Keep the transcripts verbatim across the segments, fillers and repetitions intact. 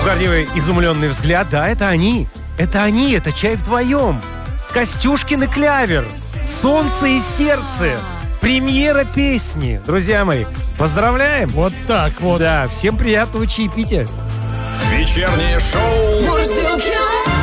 Гордеевой изумленный взгляд. Да, это они. Это они, это чай вдвоем. Костюшкин и Клявер. Солнце и сердце. Премьера песни. Друзья мои, поздравляем. Вот так вот. Да, всем приятного чаепития. Вечернее шоу Мурзилки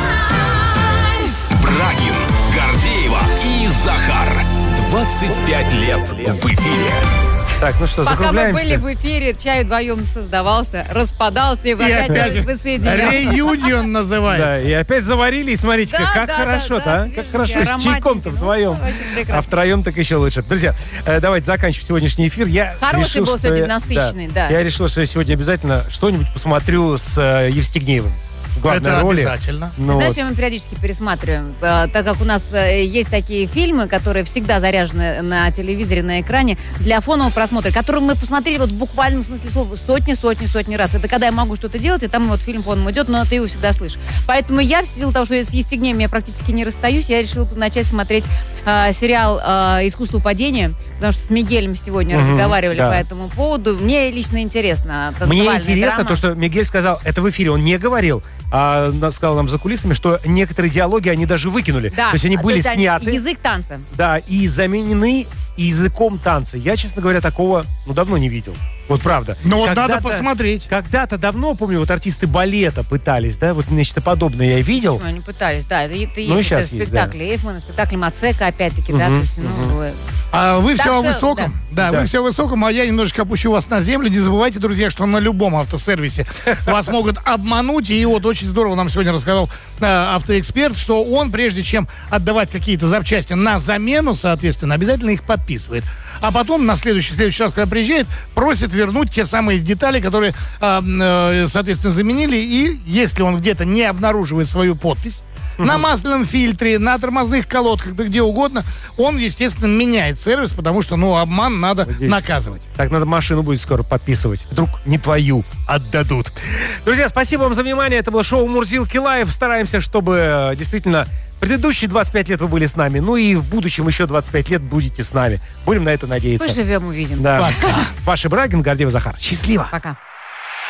лайф. Брагин, Гордеева и Захар. двадцать пять лет в эфире. Так, ну что, Пока мы закругляемся. были в эфире, чай вдвоем создавался, распадался, и, И опять воссоединялся. реюнион Да, называется. и опять заварили, и смотрите, Да, как да, хорошо-то, да, а? да, Как свеженькие, хорошо, с чайком-то ароматненькие. вдвоем. Ну, очень прекрасно. А втроем так еще лучше. Друзья, э, давайте заканчивать сегодняшний эфир. Я Хороший решил, был что сегодня, я- насыщенный, да. Я решил, что я сегодня обязательно что-нибудь посмотрю с э, Евстигнеевым в главной Это роли. обязательно. Ну, Знаешь, вот. мы периодически пересматриваем, э, так как у нас э, есть такие фильмы, которые всегда заряжены на телевизоре, на экране, для фонового просмотра, которые мы посмотрели вот в буквальном смысле слова сотни, сотни, сотни раз. Это когда я могу что-то делать, и там вот фильм фоном идет, но ты его всегда слышишь. Поэтому я, в силу того, что я с Евстигнеем я практически не расстаюсь, я решила начать смотреть э, сериал э, «Искусство падения», потому что с Мигелем сегодня Мгм, разговаривали да. по этому поводу. Мне лично интересно. Мне танцевальная интересно драма. то, что Мигель сказал, это в эфире он не говорил, а на- сказал нам за кулисами, что некоторые диалоги они даже выкинули. Да, То есть они а, были есть они- сняты. Язык танца. Да, и заменены языком танца. Я, честно говоря, такого ну, давно не видел. Вот правда. Ну вот надо Когда-то- посмотреть. Когда-то давно, помню, вот артисты балета пытались, да, вот нечто подобное я видел. Почему они пытались? Да, это, это Ну, есть щас это есть, спектакли Эйфмана, спектакли Мацека, опять-таки, да, Мгм, то есть, ну, э, А вы Так все о что, высоком. Да, Да. вы все о высоком, а я немножечко опущу вас на землю. Не забывайте, друзья, что на любом автосервисе вас могут обмануть. И вот очень здорово нам сегодня рассказал э, автоэксперт, что он, прежде чем отдавать какие-то запчасти на замену, соответственно, обязательно их подписывает. А потом на следующий, следующий раз, когда приезжает, просит вернуть те самые детали, которые, э, э, соответственно, заменили. И если он где-то не обнаруживает свою подпись, на масляном фильтре, на тормозных колодках, да где угодно, он, естественно, меняет сервис, потому что, ну, обман надо Вот здесь. наказывать. Так надо машину будет скоро подписывать. Вдруг не твою отдадут. Друзья, спасибо вам за внимание. Это было шоу «Мурзилки лайв». Стараемся, чтобы э, действительно предыдущие двадцать пять лет вы были с нами. Ну и в будущем еще двадцать пять лет будете с нами. Будем на это надеяться. поживем, увидим. Да. Ваши Брагин, Гордеева, Захар. Счастливо. Пока.